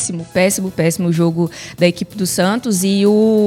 péssimo o jogo da equipe do Santos. E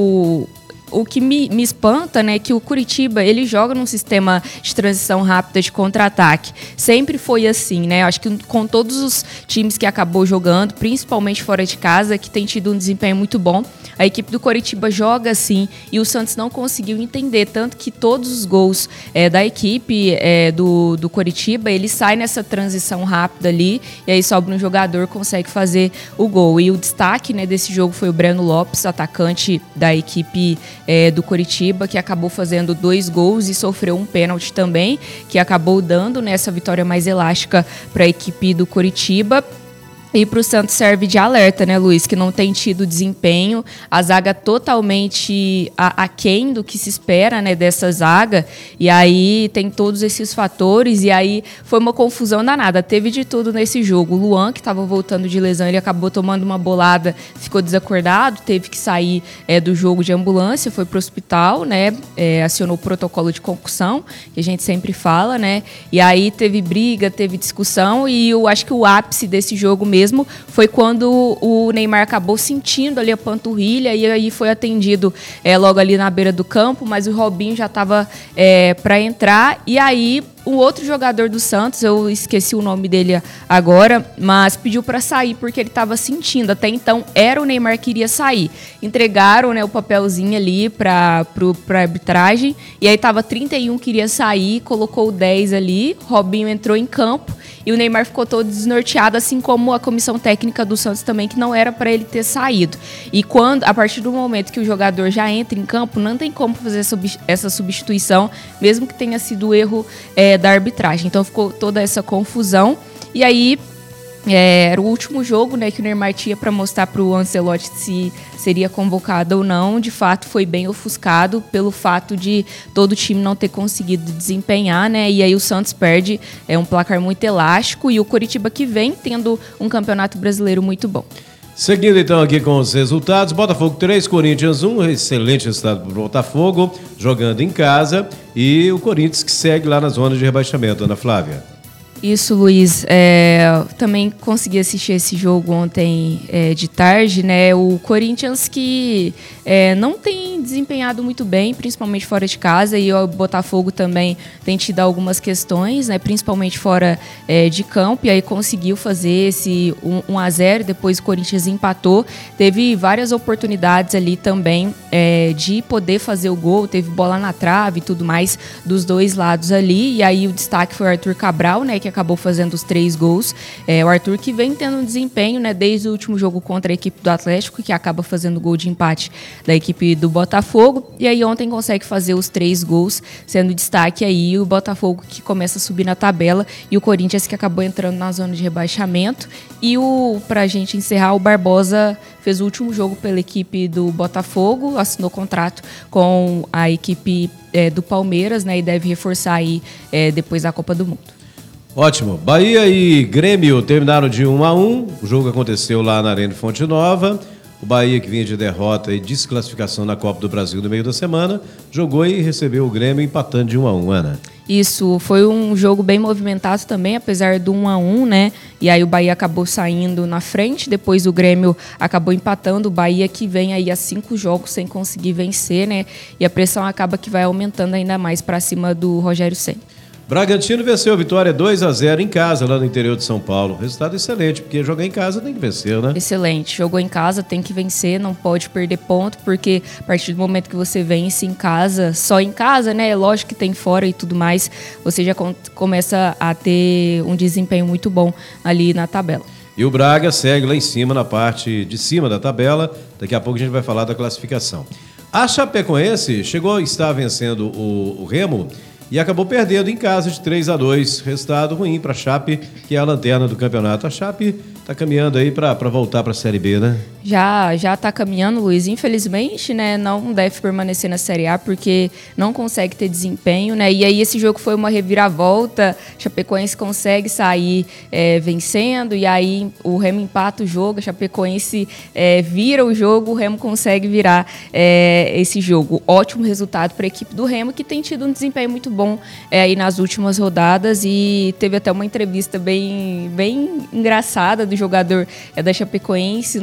o que me espanta, né, que o Coritiba, ele joga num sistema de transição rápida de contra-ataque. Sempre foi assim, né? Acho que com todos os times que acabou jogando, principalmente fora de casa, que tem tido um desempenho muito bom, a equipe do Coritiba joga assim e o Santos não conseguiu entender, tanto que todos os gols da equipe do Coritiba, ele sai nessa transição rápida ali e aí sobra um jogador, consegue fazer o gol. E o destaque, né, desse jogo foi o Breno Lopes, atacante da equipe do Coritiba, que acabou fazendo 2 gols e sofreu um pênalti também, que acabou dando nessa vitória mais elástica para a equipe do Coritiba. E para o Santos serve de alerta, né, Luiz? Que não tem tido desempenho, a zaga totalmente aquém do que se espera, né, dessa zaga. E aí tem todos esses fatores, e aí foi uma confusão danada. Teve de tudo nesse jogo. O Luan, que estava voltando de lesão, ele acabou tomando uma bolada, ficou desacordado, teve que sair do jogo de ambulância, foi para o hospital, né? Acionou o protocolo de concussão, que a gente sempre fala, né? E aí teve briga, teve discussão, e eu acho que o ápice desse jogo mesmo foi quando o Neymar acabou sentindo ali a panturrilha e aí foi atendido logo ali na beira do campo, mas o Robinho já estava para entrar e aí o outro jogador do Santos, eu esqueci o nome dele agora, mas pediu para sair porque ele estava sentindo. Até então era o Neymar que iria sair. Entregaram, né, o papelzinho ali para arbitragem e aí estava 31 que iria sair, colocou o 10 ali, Robinho entrou em campo e o Neymar ficou todo desnorteado, assim como a comissão técnica do Santos também, que não era para ele ter saído. E a partir do momento que o jogador já entra em campo, não tem como fazer essa substituição, mesmo que tenha sido erro da arbitragem. Então ficou toda essa confusão. E aí era o último jogo, né, que o Neymar tinha para mostrar para o Ancelotti se seria convocado ou não. De fato, foi bem ofuscado pelo fato de todo o time não ter conseguido desempenhar, né? E aí o Santos perde um placar muito elástico e o Coritiba que vem tendo um campeonato brasileiro muito bom. Seguindo então aqui com os resultados, Botafogo 3, Corinthians 1, excelente resultado para o Botafogo, jogando em casa, e o Corinthians que segue lá na zona de rebaixamento, Ana Flávia. Isso, Luiz. Também consegui assistir esse jogo ontem de tarde, né? O Corinthians que não tem desempenhado muito bem, principalmente fora de casa, e o Botafogo também tem tido algumas questões, né? Principalmente fora de campo, e aí conseguiu fazer esse 1-0, depois o Corinthians empatou. Teve várias oportunidades ali também de poder fazer o gol, teve bola na trave e tudo mais dos dois lados ali, e aí o destaque foi o Arthur Cabral, né? Que acabou fazendo os 3 gols. O Arthur que vem tendo um desempenho, né, desde o último jogo contra a equipe do Atlético, que acaba fazendo o gol de empate da equipe do Botafogo. E aí ontem consegue fazer os 3 gols, sendo destaque aí o Botafogo que começa a subir na tabela e o Corinthians que acabou entrando na zona de rebaixamento. E pra gente encerrar, o Barbosa fez o último jogo pela equipe do Botafogo, assinou contrato com a equipe do Palmeiras, né, e deve reforçar aí depois da Copa do Mundo. Ótimo. Bahia e Grêmio terminaram de 1-1. O jogo aconteceu lá na Arena de Fonte Nova. O Bahia, que vinha de derrota e desclassificação na Copa do Brasil no meio da semana, jogou e recebeu o Grêmio empatando de 1-1, Ana. Isso, foi um jogo bem movimentado também, apesar do 1-1, né? E aí o Bahia acabou saindo na frente, depois o Grêmio acabou empatando. O Bahia que vem aí a 5 jogos sem conseguir vencer, né? E a pressão acaba que vai aumentando ainda mais para cima do Rogério Ceni. Bragantino venceu a Vitória 2-0 em casa, lá no interior de São Paulo. Resultado excelente, porque jogar em casa tem que vencer, né? Excelente. Jogou em casa, tem que vencer, não pode perder ponto, porque a partir do momento que você vence em casa, só em casa, né? Lógico que tem fora e tudo mais, você já começa a ter um desempenho muito bom ali na tabela. E o Braga segue lá em cima, na parte de cima da tabela. Daqui a pouco a gente vai falar da classificação. A Chapecoense chegou a estar vencendo o Remo e acabou perdendo em casa de 3-2. Resultado ruim para a Chape, que é a lanterna do campeonato. A Chape está caminhando aí para voltar para a Série B, né? Já está caminhando, Luiz. Infelizmente, né, não deve permanecer na Série A porque não consegue ter desempenho, né? E aí esse jogo foi uma reviravolta. Chapecoense consegue sair vencendo e aí o Remo empata o jogo. A Chapecoense vira o jogo, o Remo consegue virar esse jogo. Ótimo resultado para a equipe do Remo, que tem tido um desempenho muito bom aí nas últimas rodadas, e teve até uma entrevista bem engraçada do jogador da Chapecoense